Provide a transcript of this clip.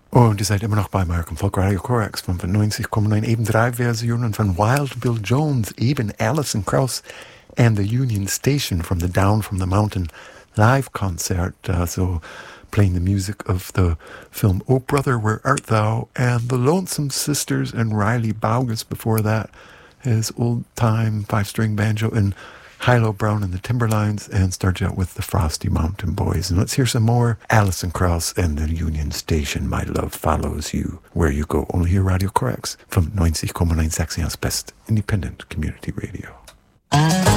Und ihr seid immer noch bei American Folk Radio Korax 95,9, eben 3 Versionen von Wild Bill Jones, eben Alison Krauss and the Union Station from the Down from the Mountain live concert, so playing the music of the film Oh Brother, Where Art Thou, and the Lonesome Sisters and Riley Baugus before that, his old-time 5-string banjo, and Hilo Brown and the Timberlines, and started out with the Frosty Mountain Boys. And let's hear some more Alison Krauss and the Union Station, My Love Follows You Where You Go. Only here Radio Korax from 90,9 Sachsen's best independent community radio.